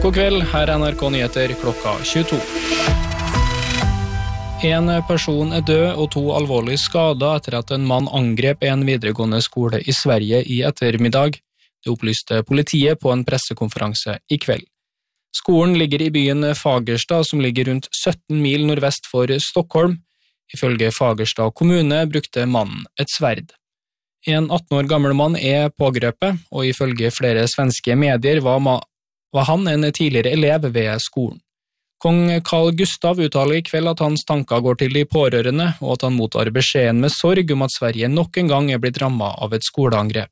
God kveld, her NRK Nyheter klokka 22. En person død og 2 alvorlig skadet etter at en mann angrep en videregående skole i Sverige i ettermiddag. Det opplyste politiet på en pressekonferanse i kveld. Skolen ligger i byen Fagersta, som ligger rundt 17 mil nordvest for Stockholm. Ifølge Fagersta kommune brukte mannen et sverd. En 18 år gammel mann pågrepet, og ifølge flere svenske medier var han en tidligere elev ved skolen. Kong Carl Gustav uttaler i kveld at hans tanker går til de pårørende, og at han mottar beskjeden med sorg om at Sverige nok en gang blitt rammet av et skoleangrep.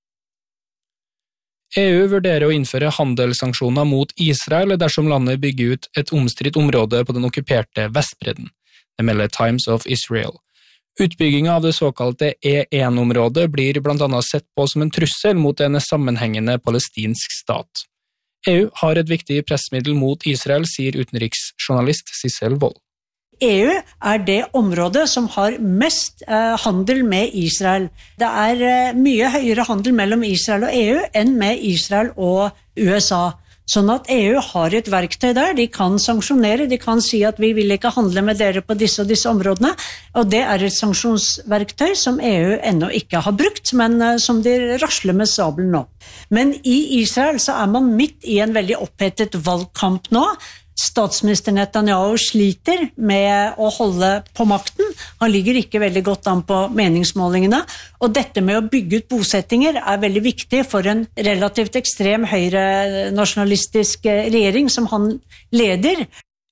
EU vurderer å innføre handelssanksjoner mot Israel dersom landet bygger ut et omstridt område på den okkuperte Vestbredden. Det melder Times of Israel. Utbyggingen av det såkalte E1-området blir blant annet sett på som en trussel mot en sammenhengende palestinsk stat. EU har et viktig pressmiddel mot Israel, sier utenriksjournalist Sissel Wold. EU det området som har mest handel med Israel. Det mye høyere handel mellom Israel og EU enn med Israel og USA. Sånn at EU har et verktøy der, de kan sanksjonere, de kan si at vi vil ikke handle med dere på disse og disse områdene, og det et sanksjonsverktøy som EU ennå ikke har brukt, men som de rasler med sabelen nå. Men i Israel så man midt i en veldig opphetet valgkamp nå. Statsminister Netanyahu sliter med å holde på makten. Han ligger ikke veldig godt an på meningsmålingene, og dette med å bygge ut bosettinger veldig viktig for en relativt ekstrem høyre-nasjonalistisk regjering som han leder.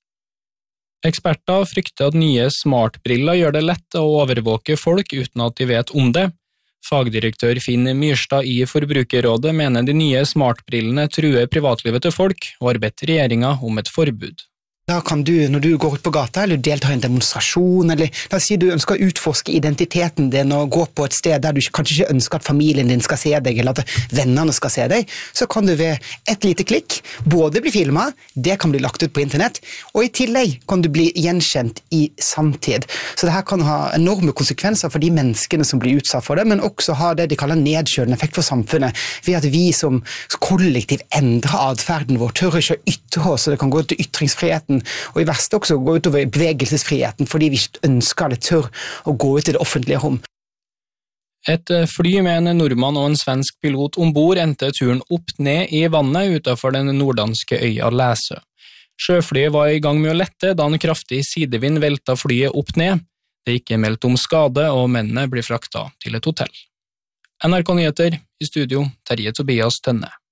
Eksperter frykter at nye smartbriller gjør det lett å overvåke folk uten at de vet om det. Fagdirektør Finn Myrstad i Forbrukerrådet mener de nye smartbrillene truer privatlivet til folk og har bedt regjeringen om et forbud. Da kan du, når du går ut på gata, eller du deltar i en demonstrasjon, eller la oss si du ønsker å utforske identiteten din og gå på et sted der du kanskje ikke ønsker at familien din skal se deg, eller at vennene skal se deg, så kan du ved et lite klikk både bli filmet, det kan bli lagt ut på internett, og i tillegg kan du bli gjenkjent i samtid. Så det her kan ha enorme konsekvenser for de menneskene som blir utsatt for det, men også ha det de kaller nedkjølende effekt for samfunnet, ved at vi som kollektiv endrer adferden vår, tør ikke å ytre oss, så det kan gå til ytringsfriheten, og i verste også gå utover bevegelsesfriheten, fordi vi ønsker eller tør å gå ut i det offentlige rom. Et fly med en nordmann og en svensk pilot ombord endte turen opp ned i vannet utenfor den norddanske øya Læsø. Sjøflyet var i gang med å lette da en kraftig sidevind velta flyet opp ned. Det ikke meldt om skade, og mennene blir frakta til et hotell. NRK Nyheter, i studio, Terje Tobias Tønne.